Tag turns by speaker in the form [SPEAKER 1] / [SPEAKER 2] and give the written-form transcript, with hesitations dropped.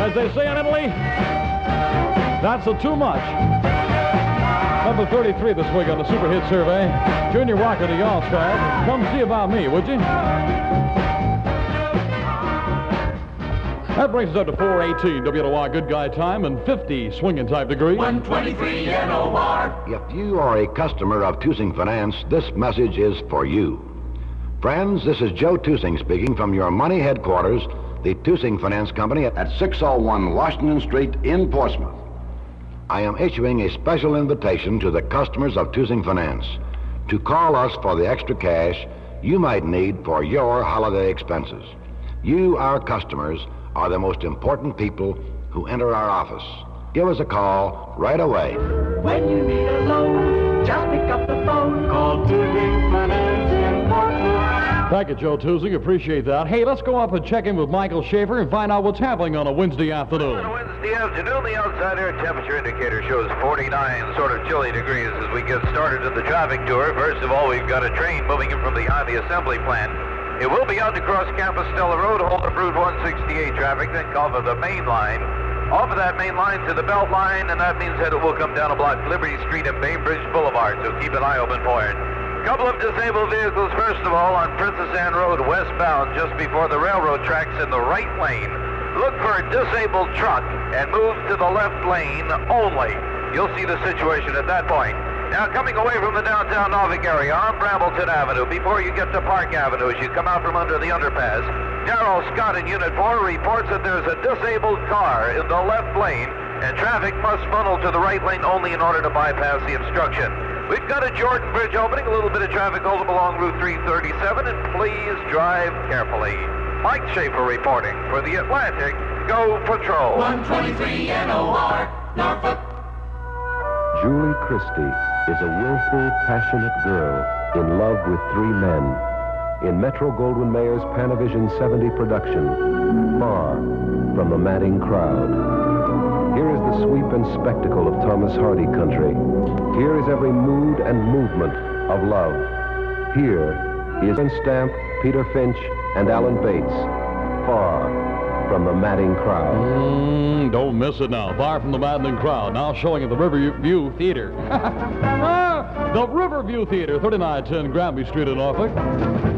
[SPEAKER 1] as they say in Italy. That's too much. Number 33 this week on the Super Hit Survey. Junior Walker, the All-Star. Come see about me, would you? That brings us up to 418 WNOR Good Guy Time and 50 swinging type degrees.
[SPEAKER 2] 123 NOR.
[SPEAKER 3] If you are a customer of Tusing Finance, this message is for you. Friends, this is Joe Tusing speaking from your money headquarters, the Tusing Finance Company at 601 Washington Street in Portsmouth. I am issuing a special invitation to the customers of Tusing Finance to call us for the extra cash you might need for your holiday expenses. You, our customers, are the most important people who enter our office. Give us a call right away.
[SPEAKER 2] When you need a loan, just pick up the phone. Call Tusing Finance in Portsmouth.
[SPEAKER 1] Thank you, Joe Tusing. Appreciate that. Hey, let's go up and check in with Michael Schaefer and find out what's happening on a Wednesday afternoon.
[SPEAKER 4] On a Wednesday afternoon, the outside air temperature indicator shows 49 sort of chilly degrees as we get started in the traffic tour. First of all, we've got a train moving in from behind the assembly plant. It will be out to cross Campostella Road, hold up Route 168 traffic, then cover the main line. Off of that main line to the Belt Line, and that means that it will come down a block Liberty Street and Bainbridge Boulevard, so keep an eye open for it. Couple of disabled vehicles, first of all, on Princess Anne Road westbound, just before the railroad tracks in the right lane. Look for a disabled truck and move to the left lane only. You'll see the situation at that point. Now, coming away from the downtown Norfolk area on Brambleton Avenue, before you get to Park Avenue, as you come out from under the underpass, Darrell Scott in Unit 4 reports that there's a disabled car in the left lane, and traffic must funnel to the right lane only in order to bypass the obstruction. We've got a Jordan Bridge opening, a little bit of traffic hold up along Route 337, and please drive carefully. Mike Schaefer reporting for the Atlantic Go Patrol.
[SPEAKER 2] 123 NOR, Norfolk.
[SPEAKER 5] Julie Christie is a willful, passionate girl in love with three men. In Metro-Goldwyn-Mayer's Panavision 70 production, Far from the Madding Crowd. Here is the sweep and spectacle of Thomas Hardy country. Here is every mood and movement of love. Here is Ian Stamp, Peter Finch, and Alan Bates. Far from the Madding Crowd.
[SPEAKER 1] Don't miss it now. Far from the Madding Crowd. Now showing at the Riverview Theater. The Riverview Theater, 3910 Granby Street in Norfolk.